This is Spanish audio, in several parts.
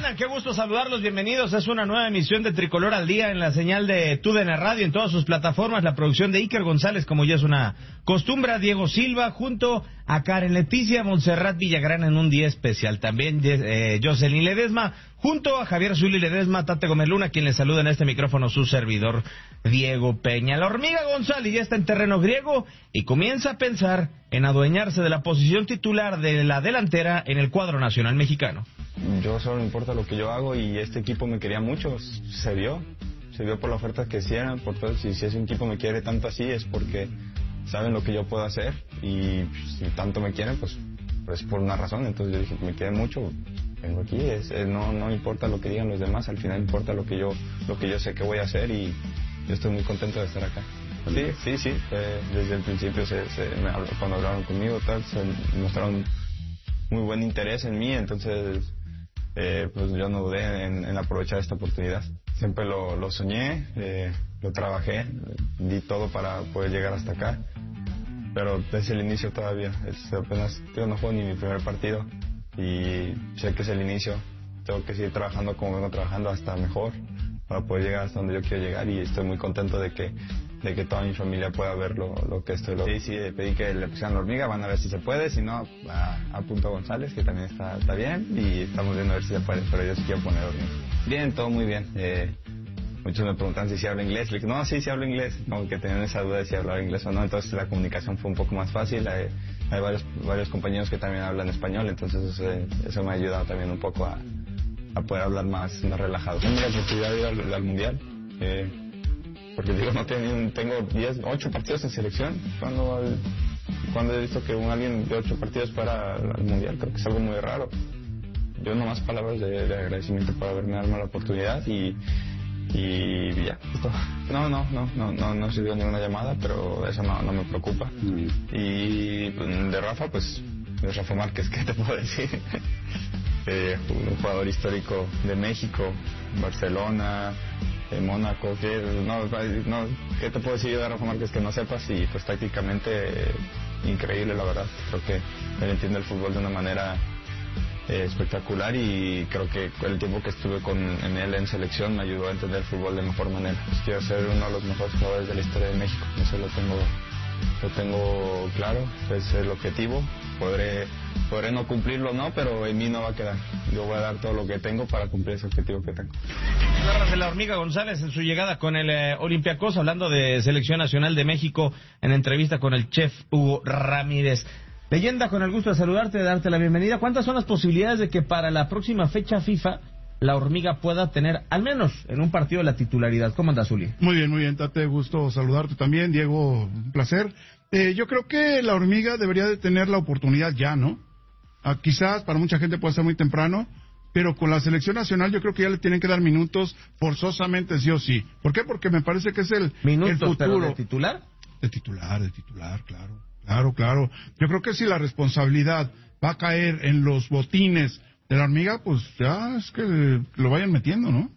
andan? Qué gusto saludarlos, bienvenidos. Es una nueva emisión de Tricolor al Día en la señal de TUDN Radio, en todas sus plataformas. La producción de Iker González, como ya es una costumbre, Diego Silva, junto a Karen Leticia, Montserrat Villagrán en un día especial. También Jocelyn Ledesma, junto a Javier Zuli Ledesma, Tate Gómez Luna, quien le saluda en este micrófono su servidor Diego Peña. La hormiga González ya está en terreno griego y comienza a pensar en adueñarse de la posición titular de la delantera en el cuadro nacional mexicano. Yo solo me importa lo que yo hago y este equipo me quería mucho, se vio por la oferta que hicieron, por todo. Si ese equipo me quiere tanto así es porque saben lo que yo puedo hacer y si tanto me quieren pues por una razón. Entonces yo dije, me quieren mucho, vengo aquí, no importa lo que digan los demás, al final importa lo que yo sé que voy a hacer y yo estoy muy contento de estar acá. Sí, desde el principio cuando hablaron conmigo se mostraron muy buen interés en mí, entonces pues yo no dudé en aprovechar esta oportunidad. Siempre lo soñé, lo trabajé, di todo para poder llegar hasta acá, pero desde el inicio todavía, apenas yo no juego ni mi primer partido y sé que es el inicio, tengo que seguir trabajando como vengo trabajando hasta mejor para poder llegar hasta donde yo quiero llegar y estoy muy contento de que toda mi familia pueda ver lo que estoy logrando. Sí, pedí que le pusieran la hormiga, van a ver si se puede, si no, a Punto González, que también está bien, y estamos viendo a ver si se puede, pero yo sí quiero poner hormiga. Bien, todo muy bien. Muchos me preguntan si hablo inglés, le digo, no, sí hablo inglés, como que tenían esa duda de si hablaba inglés o no, entonces la comunicación fue un poco más fácil, hay varios compañeros que también hablan español, entonces eso me ha ayudado también un poco a poder hablar más relajado. Tengo la oportunidad de ir al Mundial, porque digo, tengo 8 partidos en selección. Cuando he visto que alguien de 8 partidos para el Mundial, creo que es algo muy raro. Yo nomás palabras de agradecimiento por haberme dado la oportunidad y ya. No sirvió ninguna llamada, pero eso no me preocupa. Y de Rafa, pues de Rafa Márquez, ¿qué te puedo decir? Un jugador histórico de México, Barcelona, Mónaco, ¿qué te puedo decir yo de Rafa Márquez que no sepas? Y pues tácticamente increíble, la verdad. Creo que él entiende el fútbol de una manera espectacular y creo que el tiempo que estuve en él en selección me ayudó a entender el fútbol de mejor manera. Pues quiero ser uno de los mejores jugadores de la historia de México, eso lo tengo claro, ese es el objetivo. Podré no cumplirlo, no, pero en mí no va a quedar. Yo voy a dar todo lo que tengo para cumplir ese objetivo que tengo. Palabras de la hormiga González en su llegada con el Olympiacos, hablando de Selección Nacional de México, en entrevista con el chef Hugo Ramírez. Leyenda, con el gusto de saludarte, de darte la bienvenida. ¿Cuántas son las posibilidades de que para la próxima fecha FIFA la hormiga pueda tener, al menos en un partido, la titularidad? ¿Cómo andas, Zuli? Muy bien, Tate, gusto saludarte también. Diego, un placer. Yo creo que la hormiga debería de tener la oportunidad ya, ¿no? Quizás para mucha gente puede ser muy temprano, pero con la selección nacional yo creo que ya le tienen que dar minutos forzosamente, sí o sí. ¿Por qué? Porque me parece que es el futuro. ¿Pero de titular? De titular, claro. Yo creo que si la responsabilidad va a caer en los botines de la hormiga, pues ya es que lo vayan metiendo, ¿no?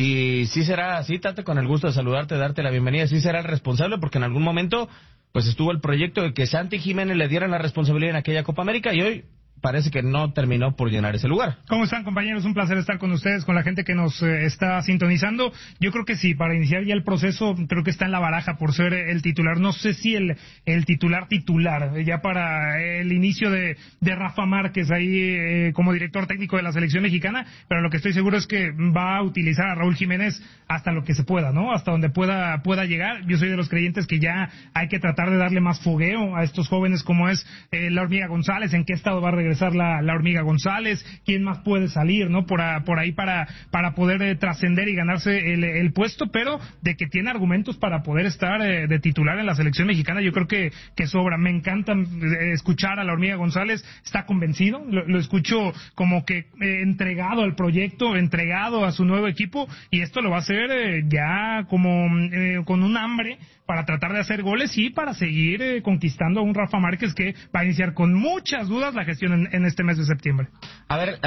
Y sí será así, Tate, con el gusto de saludarte, darte la bienvenida, sí será el responsable, porque en algún momento pues estuvo el proyecto de que Santi Jiménez le dieran la responsabilidad en aquella Copa América y hoy parece que no terminó por llenar ese lugar. ¿Cómo están, compañeros? Un placer estar con ustedes, con la gente que nos está sintonizando. Yo creo que sí, para iniciar ya el proceso, creo que está en la baraja por ser el titular. No sé si el titular, ya para el inicio de Rafa Márquez ahí como director técnico de la selección mexicana, pero lo que estoy seguro es que va a utilizar a Raúl Jiménez hasta lo que se pueda, ¿no? Hasta donde pueda llegar. Yo soy de los creyentes que ya hay que tratar de darle más fogueo a estos jóvenes como es la hormiga González, en qué estado va a regresar la hormiga González, quién más puede salir, ¿no? Por ahí para poder trascender y ganarse el puesto, pero de que tiene argumentos para poder estar de titular en la selección mexicana, yo creo que sobra. Me encanta escuchar a la hormiga González, está convencido, lo escucho como que entregado al proyecto, entregado a su nuevo equipo, y esto lo va a hacer ya como con un hambre para tratar de hacer goles y para seguir conquistando a un Rafa Márquez que va a iniciar con muchas dudas la gestión en este mes de septiembre. A ver,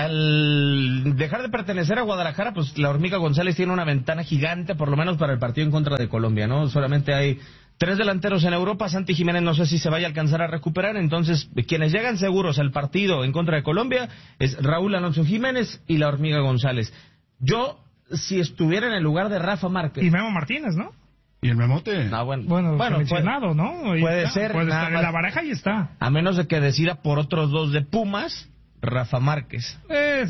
al dejar de pertenecer a Guadalajara, pues la hormiga González tiene una ventana gigante, por lo menos para el partido en contra de Colombia, ¿no? Solamente hay 3 delanteros en Europa, Santi Jiménez no sé si se vaya a alcanzar a recuperar, entonces quienes llegan seguros al partido en contra de Colombia es Raúl Alonso Jiménez y la Hormiga González. Yo, si estuviera en el lugar de Rafa Márquez... Y Memo Martínez, ¿no? ¿Y el Memote? No, bueno seleccionado, ¿no? Ahí puede está, ser. Puede estar en la baraja y está. A menos de que decida por otros 2 de Pumas, Rafa Márquez.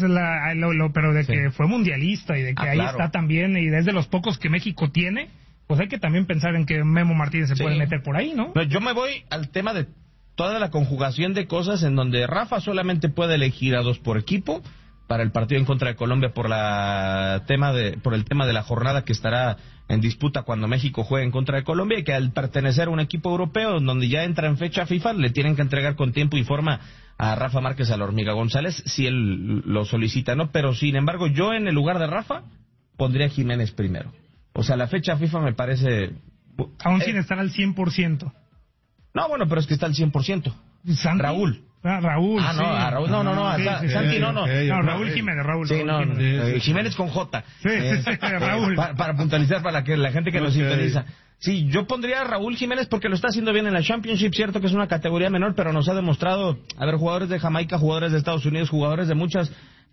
Pero de que fue mundialista y de que ahí está también, y es de los pocos que México tiene, pues hay que también pensar en que Memo Martínez se puede meter por ahí, ¿no? Pero yo me voy al tema de toda la conjugación de cosas en donde Rafa solamente puede elegir a 2 por equipo para el partido en contra de Colombia por el tema de la jornada que estará en disputa cuando México juegue en contra de Colombia, y que al pertenecer a un equipo europeo donde ya entra en fecha FIFA le tienen que entregar con tiempo y forma a Rafa Márquez, a la Hormiga González, si él lo solicita, ¿no? Pero sin embargo, yo en el lugar de Rafa pondría a Jiménez primero. O sea, la fecha FIFA me parece... Aún sin estar al 100%. No, bueno, pero es que está al 100%. ¿Santi? Raúl. Raúl, sí. A Raúl, Santi, no. Raúl Jiménez, Jiménez. Jiménez con J. Raúl. Para puntualizar para que la gente que nos sintoniza. Sí, yo pondría a Raúl Jiménez porque lo está haciendo bien en la Championship, cierto que es una categoría menor, pero nos ha demostrado, jugadores de Jamaica, jugadores de Estados Unidos, jugadores de muchas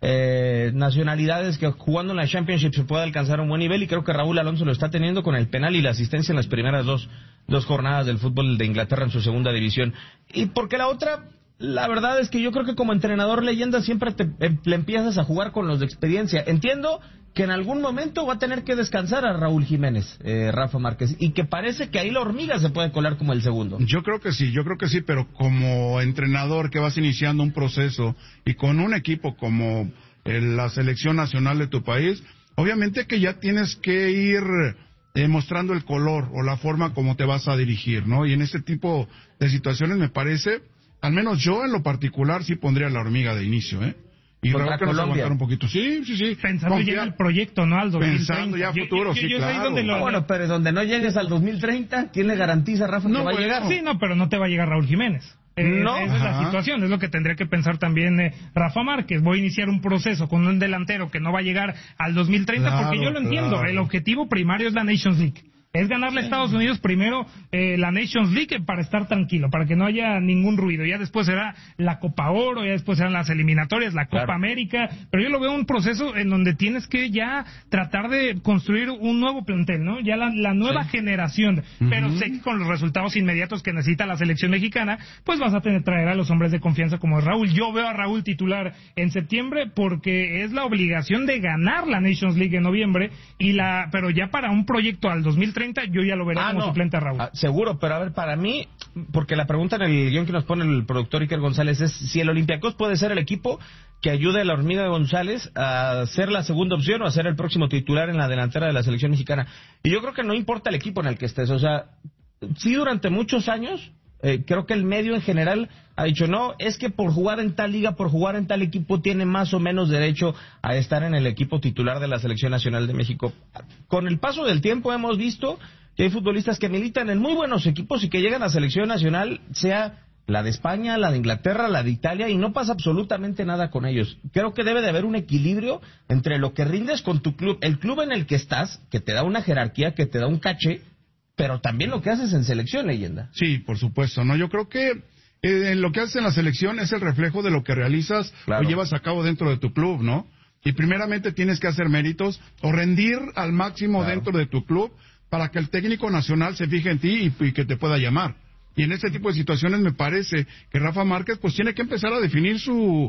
nacionalidades que jugando en la Championship se puede alcanzar un buen nivel, y creo que Raúl Alonso lo está teniendo con el penal y la asistencia en las primeras dos jornadas del fútbol de Inglaterra en su segunda división. Y porque la otra, la verdad es que yo creo que como entrenador leyenda siempre le empiezas a jugar con los de experiencia. Entiendo que en algún momento va a tener que descansar a Raúl Jiménez, Rafa Márquez, y que parece que ahí la Hormiga se puede colar como el segundo. Yo creo que sí, pero como entrenador que vas iniciando un proceso y con un equipo como la selección nacional de tu país, obviamente que ya tienes que ir mostrando el color o la forma como te vas a dirigir, ¿no? Y en este tipo de situaciones me parece, al menos yo en lo particular sí pondría a la Hormiga de inicio, Y contra Colombia un poquito. Sí. Pensando ya en el proyecto, ¿no? Al 2030. Pensando ya a futuro, claro. Bueno, pero donde no llegues al 2030, ¿quién le garantiza, Rafa, que va a llegar? Sí, pero no te va a llegar Raúl Jiménez. No. Esa es la situación, es lo que tendría que pensar también Rafa Márquez. Voy a iniciar un proceso con un delantero que no va a llegar al 2030, porque yo lo entiendo. El objetivo primario es la Nations League. Es ganarle a Estados Unidos primero la Nations League para estar tranquilo, para que no haya ningún ruido. Ya después será la Copa Oro, ya después serán las eliminatorias, la Copa América. Pero yo lo veo un proceso en donde tienes que ya tratar de construir un nuevo plantel, ¿no? Ya la nueva generación. Pero sé que con los resultados inmediatos que necesita la selección mexicana, pues vas a tener que traer a los hombres de confianza como Raúl. Yo veo a Raúl titular en septiembre porque es la obligación de ganar la Nations League en noviembre, pero ya para un proyecto al 2030 yo ya lo veré como suplente a Raúl. Seguro, pero a ver, para mí, porque la pregunta en el guión que nos pone el productor Iker González es si el Olympiacos puede ser el equipo que ayude a la Hormiga González a ser la segunda opción o a ser el próximo titular en la delantera de la selección mexicana. Y yo creo que no importa el equipo en el que estés, o sea, sí durante muchos años, creo que el medio en general ha dicho, no, es que por jugar en tal liga, por jugar en tal equipo, tiene más o menos derecho a estar en el equipo titular de la Selección Nacional de México. Con el paso del tiempo hemos visto que hay futbolistas que militan en muy buenos equipos y que llegan a Selección Nacional, sea la de España, la de Inglaterra, la de Italia, y no pasa absolutamente nada con ellos. Creo que debe de haber un equilibrio entre lo que rindes con tu club, el club en el que estás, que te da una jerarquía, que te da un caché, pero también lo que haces en selección, leyenda. Sí, por supuesto, ¿no? Yo creo que lo que haces en la selección es el reflejo de lo que realizas o llevas a cabo dentro de tu club, ¿no? Y primeramente tienes que hacer méritos o rendir al máximo dentro de tu club para que el técnico nacional se fije en ti y que te pueda llamar. Y en este tipo de situaciones me parece que Rafa Márquez pues tiene que empezar a definir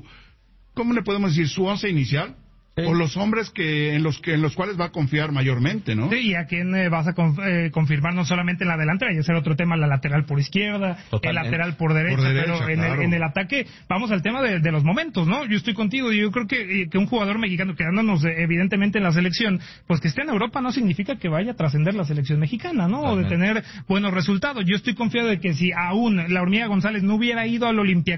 ¿cómo le podemos decir? Su once inicial. Sí. O los hombres en los cuales va a confiar mayormente, ¿no? Sí, y a quién vas a confirmar no solamente en la delantera, ya será otro tema, la lateral por izquierda, el lateral por derecha, pero claro. en el ataque, vamos al tema de los momentos, ¿no? Yo estoy contigo, y yo creo que un jugador mexicano quedándonos evidentemente en la selección, pues que esté en Europa no significa que vaya a trascender la selección mexicana, ¿no? Totalmente. O de tener buenos resultados. Yo estoy confiado de que si aún la Hormiga González no hubiera ido al Olympiacos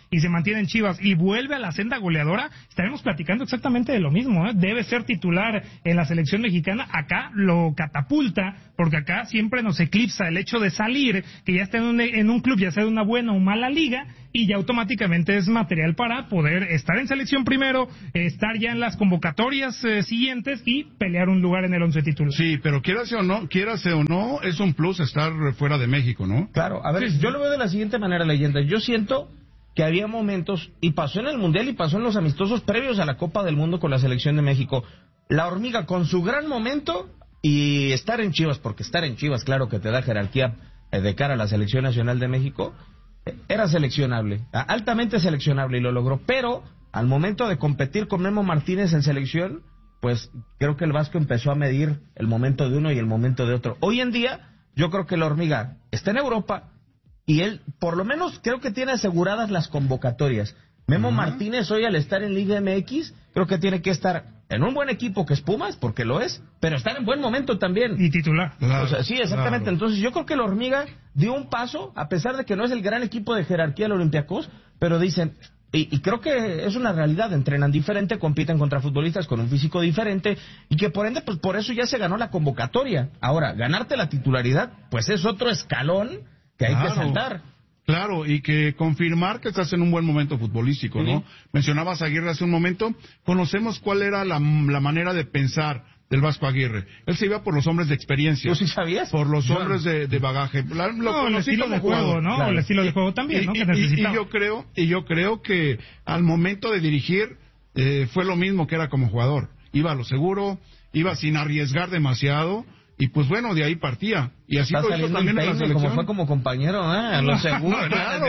y se mantiene en Chivas y vuelve a la senda goleadora, estaremos platicando exactamente de lo mismo, ¿eh? Debe ser titular en la selección mexicana. Acá lo catapulta, porque acá siempre nos eclipsa el hecho de salir, que ya está en un club, ya sea de una buena o mala liga, y ya automáticamente es material para poder estar en selección primero, estar ya en las convocatorias siguientes y pelear un lugar en el 11 titular. Sí, pero quierase o no, es un plus estar fuera de México, ¿no? Claro, a ver, yo lo veo de la siguiente manera, Leyenda. Yo siento que había momentos, y pasó en el Mundial y pasó en los amistosos previos a la Copa del Mundo con la selección de México, la Hormiga con su gran momento y estar en Chivas, porque estar en Chivas, claro que te da jerarquía de cara a la selección nacional de México, era seleccionable, altamente seleccionable, y lo logró, pero al momento de competir con Memo Martínez en selección, pues creo que el Vasco empezó a medir el momento de uno y el momento de otro. Hoy en día, yo creo que la Hormiga está en Europa y él, por lo menos, creo que tiene aseguradas las convocatorias. Memo Martínez hoy, al estar en Liga MX, creo que tiene que estar en un buen equipo que es Pumas, porque lo es, pero estar en buen momento también. Y titular. Claro, o sea, sí, exactamente. Claro. Entonces yo creo que la Hormiga dio un paso, a pesar de que no es el gran equipo de jerarquía del Olympiacos, pero dicen, y creo que es una realidad, entrenan diferente, compiten contra futbolistas con un físico diferente, y que por ende, pues por eso ya se ganó la convocatoria. Ahora, ganarte la titularidad, pues es otro escalón que hay que saltar. Claro, y que confirmar que estás en un buen momento futbolístico, ¿no? Mencionabas a Aguirre hace un momento, conocemos cuál era la manera de pensar del Vasco Aguirre. Él se iba por los hombres de experiencia. ¿Tú sí sabías? Por los hombres de bagaje. El estilo de juego, ¿no? Claro. El estilo de juego también, ¿no? Que necesitaba. Y yo creo que al momento de dirigir fue lo mismo que era como jugador. Iba a lo seguro, iba sin arriesgar demasiado, y pues bueno, de ahí partía. Y así lo hizo también en la selección. Como fue como compañero, lo seguro.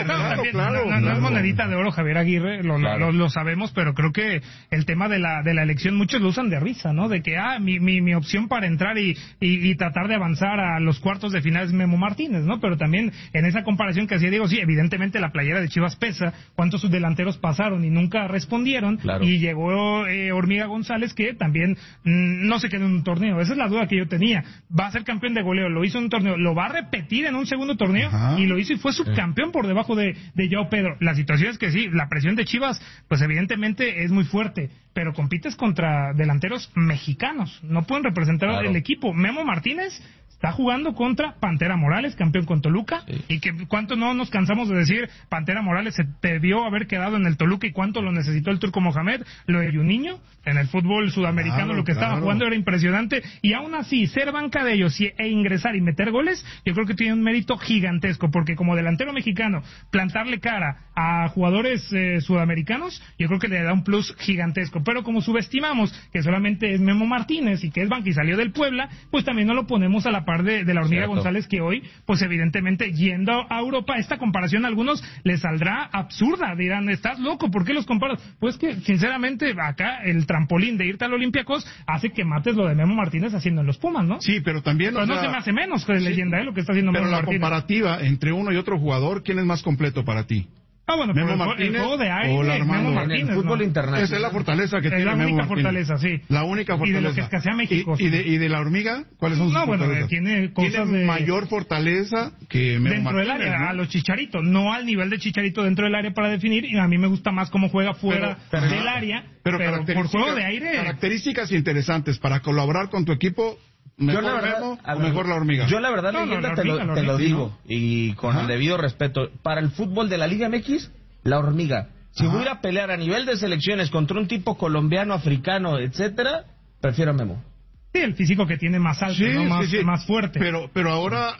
No es monedita de oro Javier Aguirre, lo sabemos, pero creo que el tema de la elección muchos lo usan de risa, ¿no? De que, mi opción para entrar y tratar de avanzar a los cuartos de final es Memo Martínez, ¿no? Pero también en esa comparación que hacía Diego, sí, evidentemente la playera de Chivas pesa, cuántos sus delanteros pasaron y nunca respondieron, y llegó Hormiga González, que también no se quedó en un torneo. Esa es la duda que yo tenía. Va a ser campeón de goleo, lo hizo en un torneo, lo va a repetir en un segundo torneo, y lo hizo y fue subcampeón por debajo de Joao Pedro. La situación es que sí, la presión de Chivas, pues evidentemente es muy fuerte, pero compites contra delanteros mexicanos, no pueden representar el equipo. Memo Martínez está jugando contra Pantera Morales, campeón con Toluca, y que cuánto no nos cansamos de decir, Pantera Morales se debió haber quedado en el Toluca y cuánto lo necesitó el Turco Mohamed, lo de Juninho, en el fútbol sudamericano lo que estaba jugando era impresionante, y aún así, ser banca de ellos e ingresar y meter goles, yo creo que tiene un mérito gigantesco, porque como delantero mexicano, plantarle cara a jugadores sudamericanos, yo creo que le da un plus gigantesco, pero como subestimamos que solamente es Memo Martínez y que es banca y salió del Puebla, pues también no lo ponemos a la par de la Hormiga González, que hoy, pues evidentemente, yendo a Europa, esta comparación a algunos les saldrá absurda, dirán, estás loco, ¿por qué los comparas? Pues que, sinceramente, acá el trampolín de irte al Olympiacos hace que mates lo de Memo Martínez haciendo en los Pumas, ¿no? Sí, pero también... Pero no se me hace menos que leyenda, lo que está haciendo Memo Martínez. Pero la comparativa entre uno y otro jugador, ¿quién es más completo para ti? Bueno, Memo pero Martínez el juego de aire, o Memo Martínez, en el fútbol internacional. Esa es la fortaleza que tiene Memo Martínez. La única fortaleza, sí. La única fortaleza. Y de lo que escasea México. ¿Y de la Hormiga? ¿Cuáles son sus fortalezas? Tiene cosas ¿Tiene mayor fortaleza que Memo dentro Martínez, del área, ¿no? a los Chicharito, no al nivel de Chicharito dentro del área para definir, y a mí me gusta más cómo juega fuera del área, pero por juego de aire. Características interesantes para colaborar con tu equipo. ¿Mejor Memo o mejor la Hormiga? Yo la verdad, Leyenda, te lo digo, y con el debido respeto, para el fútbol de la Liga MX, la Hormiga. Si voy a ir a pelear a nivel de selecciones contra un tipo colombiano, africano, etcétera, prefiero a Memo. Sí, el físico que tiene más alto, ¿no? Más fuerte. Pero ahora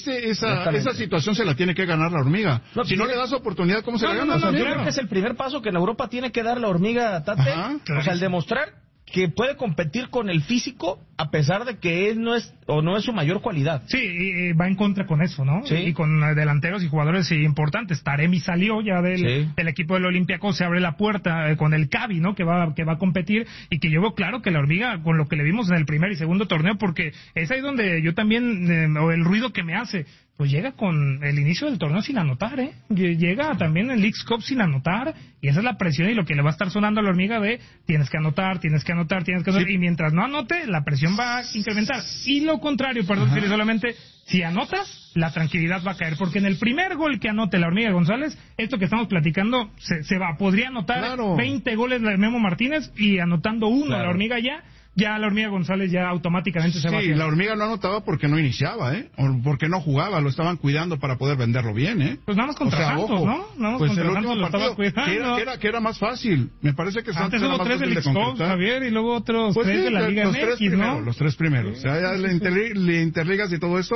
esa situación se la tiene que ganar la Hormiga. No, si no le das oportunidad, ¿cómo se la gana? Yo creo que es el primer paso que en Europa tiene que dar la Hormiga, Tate. O sea, el demostrar que puede competir con el físico a pesar de que no es su mayor cualidad. Sí, y va en contra con eso, ¿no? Sí. Y con delanteros y jugadores importantes. Taremi salió ya del equipo del Olympiacos, se abre la puerta con el Cavi, ¿no? Que va a competir, y que yo veo claro que la Hormiga, con lo que le vimos en el primer y segundo torneo, porque es ahí donde yo también, o el ruido que me hace, pues llega con el inicio del torneo sin anotar, ¿eh? Llega también el Leagues Cup sin anotar, y esa es la presión y lo que le va a estar sonando a la hormiga de tienes que anotar, tienes que anotar, tienes que anotar, sí. Y mientras no anote, la presión va a incrementar. Y lo contrario, perdón, solamente, si anotas, la tranquilidad va a caer, porque en el primer gol que anote la hormiga González, esto que estamos platicando, se va, podría anotar 20 goles de Memo Martínez, y anotando uno la hormiga ya la hormiga González ya automáticamente se va. Sí, la hormiga no anotaba porque no iniciaba, o porque no jugaba, lo estaban cuidando para poder venderlo bien, Pues nada más contra Santos, ¿no? Nada más pues contra el Santos lo estaba cuidando. Que era más fácil. Me parece que Santos antes hubo 3 del Xbox, Javier, y luego otros 3 de la Liga MX, ¿no? Los 3 primeros. O sea, ya le interligas y todo eso.